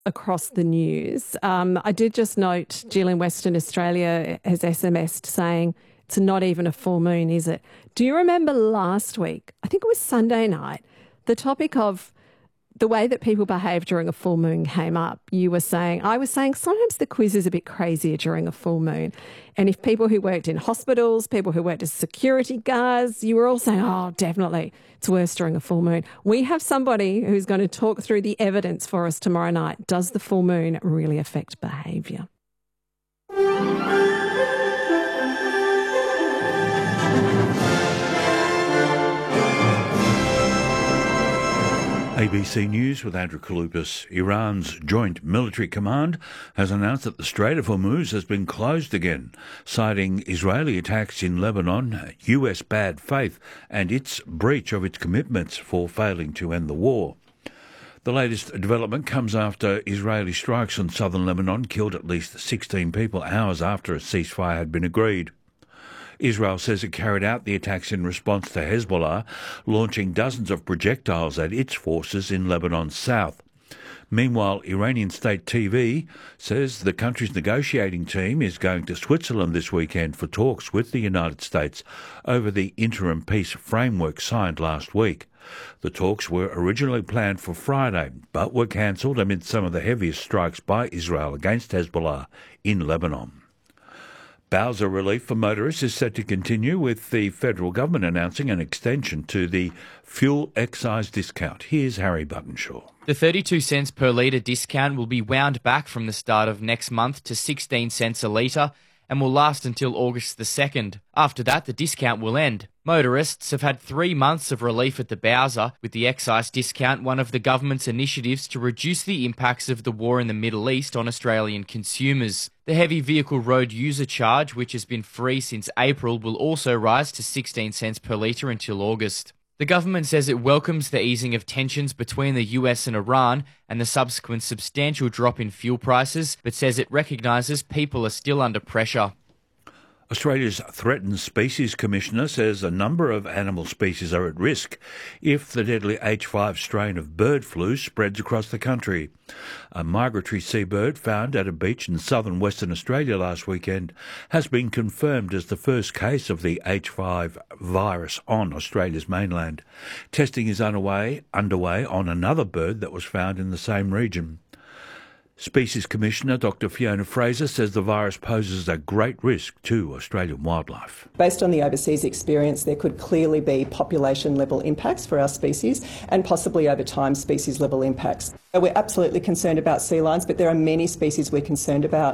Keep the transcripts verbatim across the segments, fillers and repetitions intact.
across the news. Um, I did just note Jill in Western Australia has S M S'd saying it's not even a full moon, is it? Do you remember last week, I think it was Sunday night, the topic of the way that people behave during a full moon came up. You were saying, I was saying sometimes the quiz is a bit crazier during a full moon. And if people who worked in hospitals, people who worked as security guards, you were all saying, oh, definitely, it's worse during a full moon. We have somebody who's going to talk through the evidence for us tomorrow night. Does the full moon really affect behaviour? A B C News with Andrew Kaloupas. Iran's Joint Military Command has announced that the Strait of Hormuz has been closed again, citing Israeli attacks in Lebanon, U S bad faith and its breach of its commitments for failing to end the war. The latest development comes after Israeli strikes on southern Lebanon killed at least sixteen people hours after a ceasefire had been agreed. Israel says it carried out the attacks in response to Hezbollah, launching dozens of projectiles at its forces in Lebanon's south. Meanwhile, Iranian state T V says the country's negotiating team is going to Switzerland this weekend for talks with the United States over the interim peace framework signed last week. The talks were originally planned for Friday, but were cancelled amid some of the heaviest strikes by Israel against Hezbollah in Lebanon. Bowser relief for motorists is set to continue, with the federal government announcing an extension to the fuel excise discount. Here's Harry Buttonshaw. The thirty-two cents per litre discount will be wound back from the start of next month to sixteen cents a litre and will last until August the second. After that, the discount will end. Motorists have had three months of relief at the Bowser, with the excise discount one of the government's initiatives to reduce the impacts of the war in the Middle East on Australian consumers. The heavy vehicle road user charge, which has been free since April, will also rise to sixteen cents per litre until August. The government says it welcomes the easing of tensions between the U S and Iran and the subsequent substantial drop in fuel prices, but says it recognises people are still under pressure. Australia's Threatened Species Commissioner says a number of animal species are at risk if the deadly H five strain of bird flu spreads across the country. A migratory seabird found at a beach in southern Western Australia last weekend has been confirmed as the first case of the H five virus on Australia's mainland. Testing is underway, underway on another bird that was found in the same region. Species Commissioner Doctor Fiona Fraser says the virus poses a great risk to Australian wildlife. Based on the overseas experience, there could clearly be population-level impacts for our species and possibly over time species-level impacts. We're absolutely concerned about sea lions, but there are many species we're concerned about.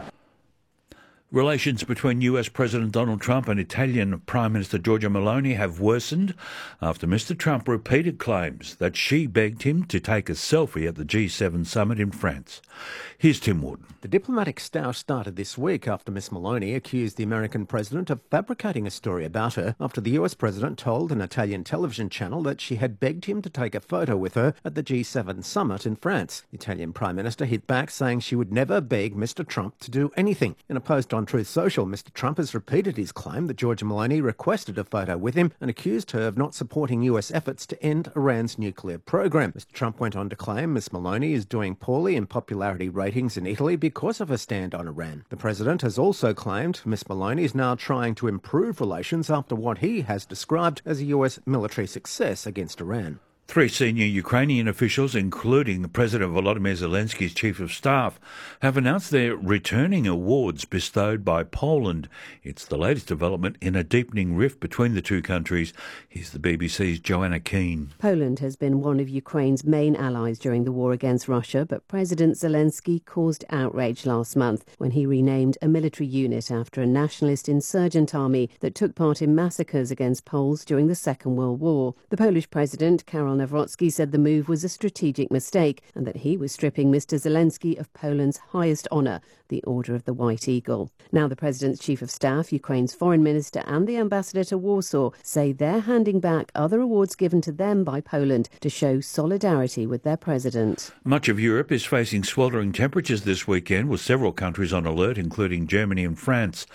Relations between U S President Donald Trump and Italian Prime Minister Giorgia Meloni have worsened after Mister Trump repeated claims that she begged him to take a selfie at the G seven summit in France. Here's Tim Wharton. The diplomatic stoush started this week after Miss Meloni accused the American president of fabricating a story about her after the U S president told an Italian television channel that she had begged him to take a photo with her at the G seven summit in France. The Italian Prime Minister hit back, saying she would never beg Mister Trump to do anything. In a post on Truth Social, Mister Trump has repeated his claim that Giorgia Meloni requested a photo with him and accused her of not supporting U S efforts to end Iran's nuclear program. Mister Trump went on to claim Miss Meloni is doing poorly in popularity ratings in Italy because of her stand on Iran. The president has also claimed Miss Meloni is now trying to improve relations after what he has described as a U S military success against Iran. Three senior Ukrainian officials, including President Volodymyr Zelensky's chief of staff, have announced they're returning awards bestowed by Poland. It's the latest development in a deepening rift between the two countries. Here's the B B C's Joanna Keane. Poland has been one of Ukraine's main allies during the war against Russia, but President Zelensky caused outrage last month when he renamed a military unit after a nationalist insurgent army that took part in massacres against Poles during the Second World War. The Polish president, Karol Nawrocki, said the move was a strategic mistake and that he was stripping Mister Zelensky of Poland's highest honour, the Order of the White Eagle. Now the president's chief of staff, Ukraine's foreign minister and the ambassador to Warsaw say they're handing back other awards given to them by Poland to show solidarity with their president. Much of Europe is facing sweltering temperatures this weekend, with several countries on alert, including Germany and France.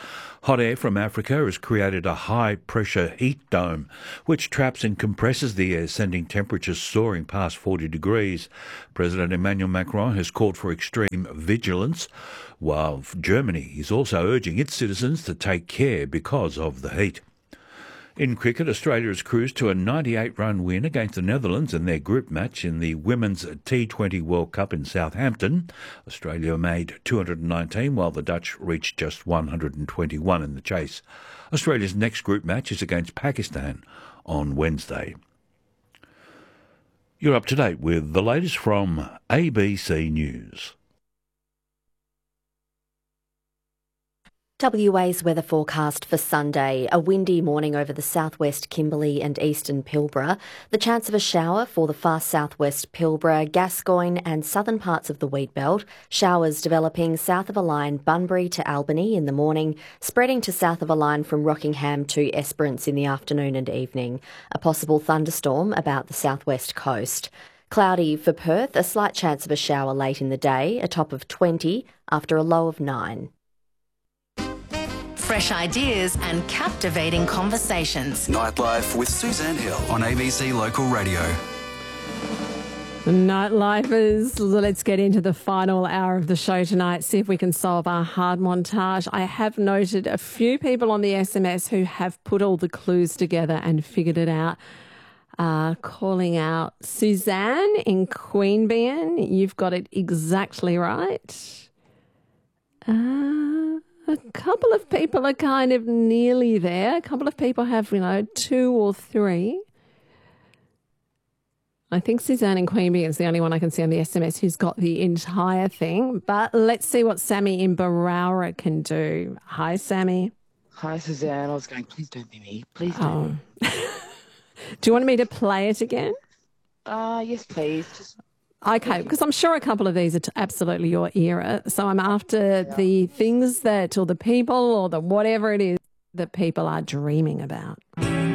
Hot air from Africa has created a high-pressure heat dome, which traps and compresses the air, sending temperatures soaring past forty degrees. President Emmanuel Macron has called for extreme vigilance, while Germany is also urging its citizens to take care because of the heat. In cricket, Australia has cruised to a ninety-eight run win against the Netherlands in their group match in the Women's T twenty World Cup in Southampton. Australia made two hundred nineteen, while the Dutch reached just one hundred twenty-one in the chase. Australia's next group match is against Pakistan on Wednesday. You're up to date with the latest from A B C News. W A's weather forecast for Sunday. A windy morning over the southwest Kimberley and eastern Pilbara. The chance of a shower for the far southwest Pilbara, Gascoyne and southern parts of the Wheatbelt. Showers developing south of a line Bunbury to Albany in the morning, spreading to south of a line from Rockingham to Esperance in the afternoon and evening. A possible thunderstorm about the southwest coast. Cloudy for Perth, a slight chance of a shower late in the day, a top of twenty after a low of nine. Fresh ideas and captivating conversations. Nightlife with Suzanne Hill on A B C Local Radio. Nightlifers, let's get into the final hour of the show tonight, see if we can solve our hard montage. I have noted a few people on the S M S who have put all the clues together and figured it out. Uh, calling out Suzanne in Queanbeyan. You've got it exactly right. Uh... A couple of people are kind of nearly there. A couple of people have, you know, two or three. I think Suzanne in Queanbeyan is the only one I can see on the S M S who's got the entire thing. But let's see what Sammy in Barowra can do. Hi, Sammy. Hi, Suzanne. I was going, please don't be me. Please don't. Oh. Do you want me to play it again? Uh, yes, please. Just... Okay, because I'm sure a couple of these are t- absolutely your era. So I'm after yeah. the things that, or the people, or the whatever it is that people are dreaming about.